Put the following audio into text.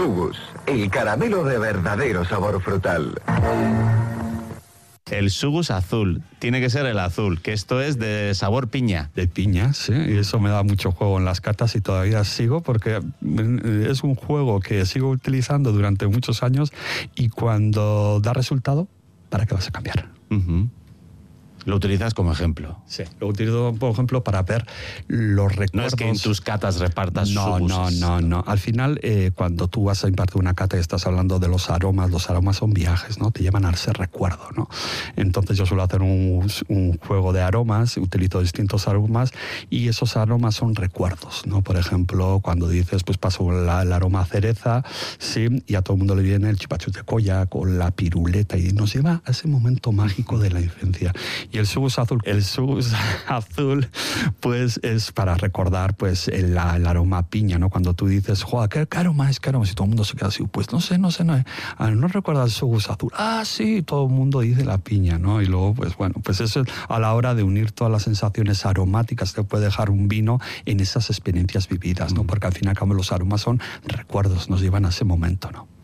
Sugus, el caramelo de verdadero sabor frutal. El Sugus azul, tiene que ser el azul, que esto es de sabor piña. De piña, sí, y eso me da mucho juego en las cartas y todavía sigo porque es un juego que sigo utilizando durante muchos años y cuando da resultado, ¿para qué vas a cambiar? Uh-huh. Lo utilizas como ejemplo. Sí, lo utilizo, por ejemplo, para ver los recuerdos. No es que en tus catas repartas Suguses. No. Al final, cuando tú vas a impartir una cata y estás hablando de los aromas son viajes, ¿no? Te llevan a ese recuerdo, ¿no? Entonces yo suelo hacer un juego de aromas, utilizo distintos aromas y esos aromas son recuerdos, ¿no? Por ejemplo, cuando dices, pues paso el aroma a cereza, sí, y a todo el mundo le viene el chupachus de Koyak o la piruleta y nos lleva a ese momento mágico de la infancia. Y el Sugus azul, pues es para recordar pues el aroma piña, ¿no? Cuando tú dices, joder, ¿qué aroma es? ¿Qué aroma? Si todo el mundo se queda así, pues no sé. ¿No recuerdas el Sugus azul? Ah, sí, todo el mundo dice la piña, ¿no? Y luego, pues bueno, pues eso a la hora de unir todas las sensaciones aromáticas que puede dejar un vino en esas experiencias vividas, ¿no? Porque al fin y al cabo los aromas son recuerdos, nos llevan a ese momento, ¿no?